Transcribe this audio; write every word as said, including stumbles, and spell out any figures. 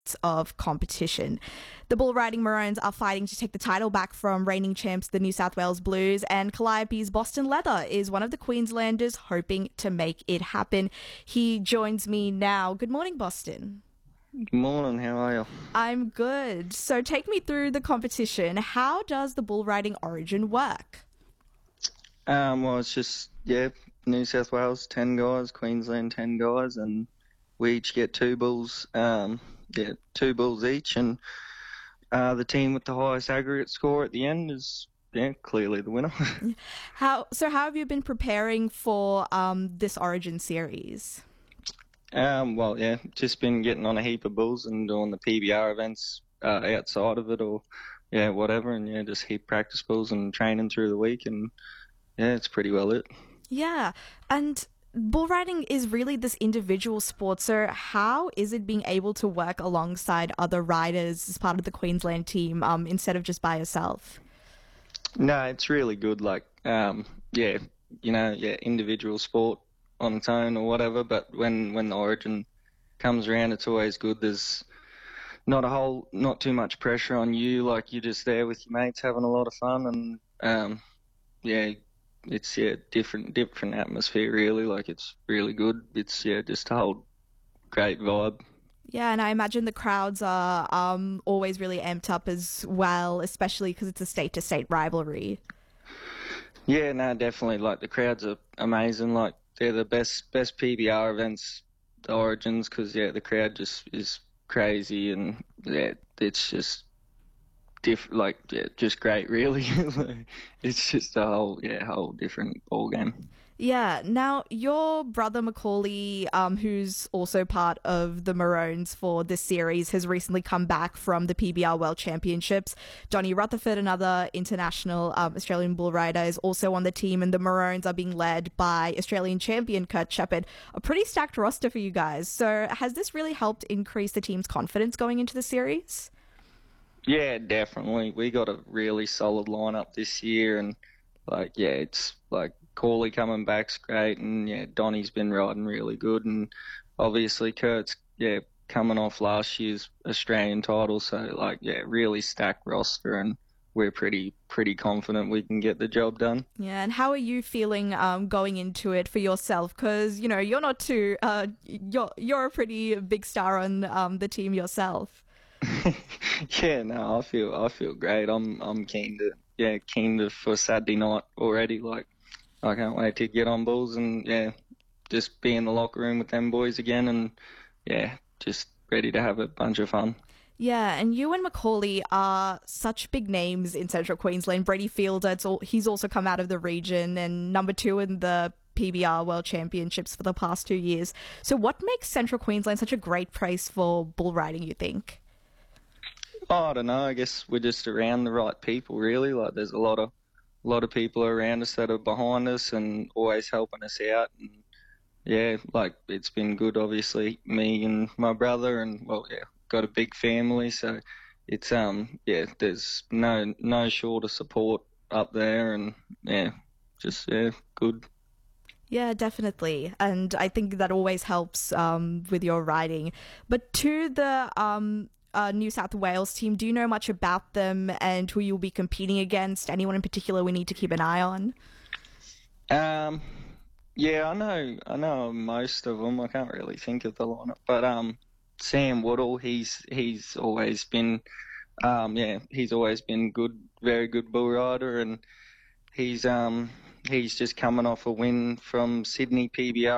of competition. The bull riding Maroons are fighting to take the title back from reigning champs, the New South Wales Blues, and Calliope's Boston Leather is one of the Queenslanders hoping to make it happen. He joins me now. Good morning, Boston. Good morning, how are you? I'm good. So take me through the competition. How does the bull riding origin work? Um, well, it's just, yeah, New South Wales, ten guys, Queensland, ten guys, and we each get two bulls, um, yeah, two bulls each, and uh, the team with the highest aggregate score at the end is, yeah, clearly the winner. How so? How have you been preparing for um, this Origin series? um, well, yeah, just been getting on a heap of bulls and doing the P B R events uh, outside of it, or, yeah, whatever, and, yeah, just heap practice bulls and training through the week, and, yeah, it's pretty well it. Yeah, and bull riding is really this individual sport, so how is it being able to work alongside other riders as part of the Queensland team um, instead of just by yourself? No, it's really good. Like, um, yeah, you know, yeah, individual sport on its own or whatever. But when when the Origin comes around, it's always good. There's not a whole, not too much pressure on you. Like, you're just there with your mates having a lot of fun, and um, yeah, it's yeah different different atmosphere really. Like, it's really good. It's yeah just a whole great vibe. Yeah, and I imagine the crowds are um, always really amped up as well, especially because it's a state-to-state rivalry. Yeah, no, definitely. Like, the crowds are amazing. Like, they're the best best P B R events, the Origins, because yeah, the crowd just is crazy, and yeah, it's just diff like yeah, just great really. It's just a whole yeah whole different ball game. Yeah. Now, your brother Macaulay, um, who's also part of the Maroons for this series, has recently come back from the P B R World Championships. Donny Rutherford, another international um, Australian bull rider, is also on the team, and the Maroons are being led by Australian champion Kurt Shepherd. A pretty stacked roster for you guys. So, has this really helped increase the team's confidence going into the series? Yeah, definitely. We got a really solid lineup this year, and like yeah, it's like Corley coming back's great, and yeah, Donny's been riding really good, and obviously Kurt's yeah coming off last year's Australian title, so like yeah, really stacked roster, and we're pretty pretty confident we can get the job done. Yeah, and how are you feeling um, going into it for yourself? Because you know you're not too uh, you're you're a pretty big star on um, the team yourself. Yeah, no, I feel I feel great. I'm I'm keen to yeah keen to for Saturday night already. Like, I can't wait to get on bulls and yeah, just be in the locker room with them boys again, and yeah, just ready to have a bunch of fun. Yeah, and you and Macaulay are such big names in Central Queensland. Brady Fielder, it's all, he's also come out of the region and number two in the P B R World Championships for the past two years. So what makes Central Queensland such a great place for bull riding, you think? Oh, I don't know. I guess we're just around the right people, really. Like, there's a lot of a lot of people around us that are behind us and always helping us out. And yeah, like, it's been good. Obviously, me and my brother, and well, yeah, got a big family, so it's um yeah, there's no no short of support up there, and yeah, just yeah, good. Yeah, definitely. And I think that always helps um, with your riding. But to the um, uh, New South Wales team, do you know much about them and who you'll be competing against? Anyone in particular we need to keep an eye on? Um, yeah, I know I know most of them. I can't really think of the lineup, but um, Sam Woodall, he's he's always been um yeah he's always been good, very good bull rider, and he's um he's just coming off a win from Sydney P B R.